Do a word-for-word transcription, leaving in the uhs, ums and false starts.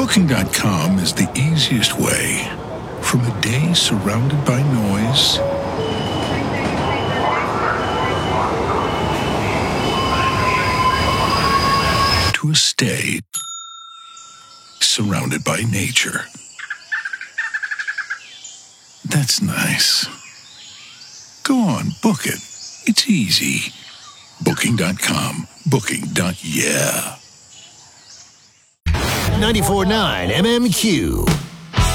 Booking dot com is the easiest way from a day surrounded by noise to a stay surrounded by nature. That's nice. Go on, book it. It's easy. Booking dot com. Booking. Yeah. ninety-four point nine M M Q.